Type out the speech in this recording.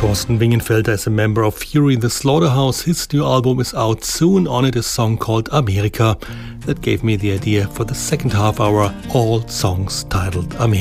Thorsten Wingenfelder is a member of Fury the Slaughterhouse. His new album is out soon. On it is a song called America. That gave me the idea for the second half hour, all songs titled America.